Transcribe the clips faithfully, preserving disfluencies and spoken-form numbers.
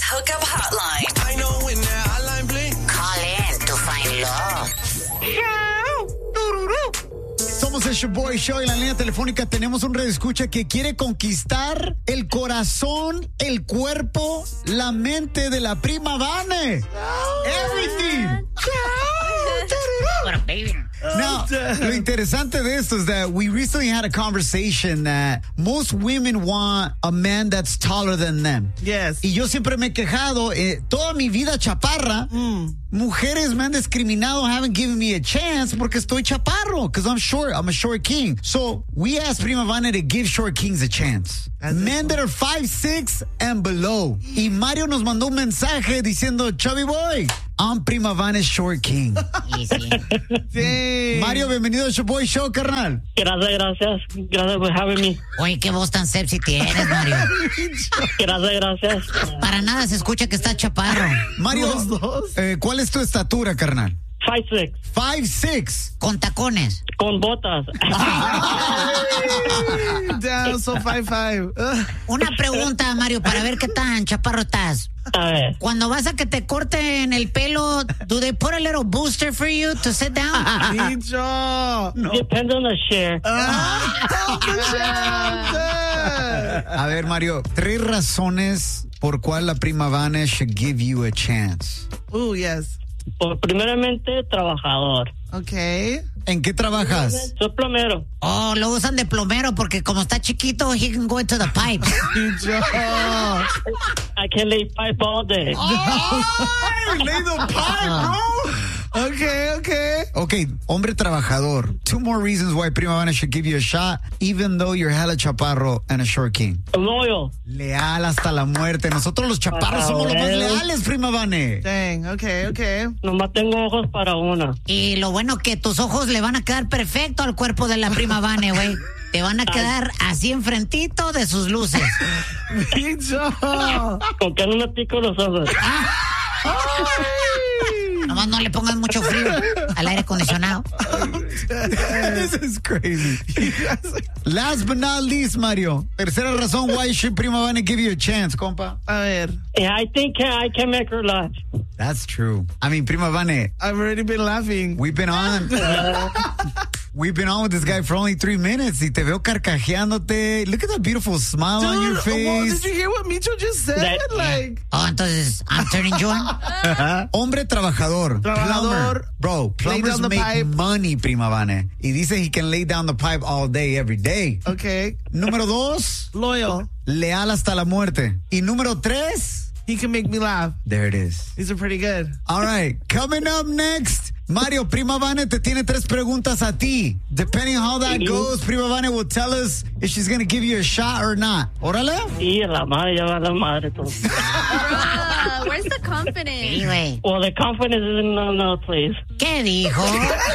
hookup hotline. I know when that hotline bling. Call in to find love. Somos el Shaboy Show y en la línea telefónica tenemos un radioescucha que quiere conquistar el corazón, el cuerpo, la mente de la prima Vane. Everything. Now, lo interesante de esto es that we recently had a conversation that most women want a man that's taller than them. Yes. Y yo siempre me he quejado, eh, toda mi vida chaparra, mm. mujeres me han discriminado, haven't given me a chance porque estoy chaparro, because I'm short, I'm a short king. So, we asked Prima Vane to give short kings a chance. That's Men that are five six and below. Y Mario nos mandó un mensaje diciendo, Chubby Boy, I'm Prima Vane's short king. Easy. Sí. Mario, bienvenido al Shaboy Show, carnal. Gracias, gracias. Gracias por having me. Oye, qué voz tan sexy tienes, Mario. Gracias, gracias. Para nada se escucha que está chaparro. Mario, eh, ¿cuál es tu estatura, carnal? five six. five six. Con tacones. Con botas. Down, so five five. Una pregunta, Mario, para ver qué tan chaparro estás. A ver. Cuando vas a que te corten el pelo, do they put a little booster for you to sit down? Bicho. No. Depends on the share. A ver, Mario, tres razones por cuál la prima Vane should give you a chance. Oh, yes. Por, primeramente, trabajador. Okay. ¿En qué trabajas? Soy plomero. Oh, lo usan de plomero porque como está chiquito, he can go into the pipes. I can lay pipe all day. Oh, lay the pipe, bro. Okay, okay. Okay, hombre trabajador. Two more reasons why Prima Vane should give you a shot, even though you're hella chaparro and a short king. Loyal. Leal hasta la muerte. Nosotros los chaparros somos los más leales, Prima Vane. Dang, okay, okay. Nomás tengo ojos para una. Y lo bueno que tus ojos le van a quedar perfecto al cuerpo de la prima Vane, güey. Te van a quedar así enfrentito de sus luces. Bicho. Con que no me pico los ojos. Nomás no le pongas mucho frío al aire acondicionado. This is crazy. Last but not least, Mario. Tercera razón why should Prima Vane give you a chance, compa. A ver. Yeah, I think I can make her laugh. That's true. I mean, Prima Vane. I've already been laughing. We've been on. We've been on with this guy for only three minutes. Y te veo carcajeándote. Look at that beautiful smile Dude, on your face. Well, did you hear what Micho just said? That, like, Oh, entonces, I'm turning you on. Hombre trabajador. Trabajador. Plumber. Bro, plumbers make pipe. money, Prima Vane. Y dice he can lay down the pipe all day, every day. Okay. Número dos. Loyal. Leal hasta la muerte. Y número tres. He can make me laugh. There it is. These are pretty good. All right. Coming up next, Mario, Prima Vane te tiene tres preguntas a ti. Depending on how that goes, Prima Vane will tell us if she's going to give you a shot or not. Órale. Y la madre, ya va la madre todo. Bruh, where's the confidence? Sí, güey. Well, the confidence is in another place. ¿Qué dijo?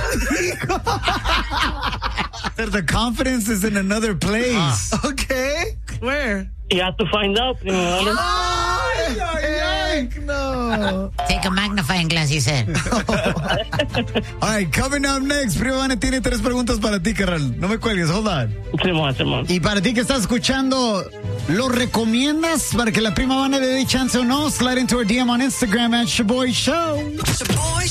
The confidence is in another place. Okay. Where? You have to find out. You know, Ay, ay, ay, no. Take a magnifying glass, he said. All right, coming up next, Prima Vane tiene tres preguntas para ti, carnal. No me cuelgues, hold on. Simón, Simón. Y para ti que estás escuchando, ¿lo recomiendas para que la Prima Vane le dé chance o no? Slide into our D M on Instagram at Shaboy Show. Shaboy